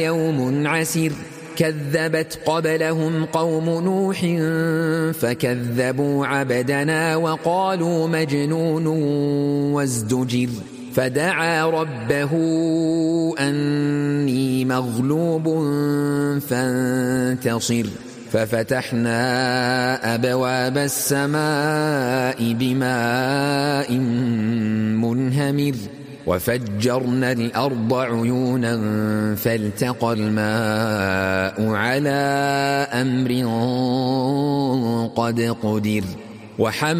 يوم عسر كذبت قبلهم قوم نوح فكذبوا عبدنا وقالوا مجنون وازدجر فدعا ربه أني مغلوب فانتصر ففتحنا أبواب السماء بماء منهمر وفجرنا الأرض عيونا فالتقى الماء على أمر قد قدر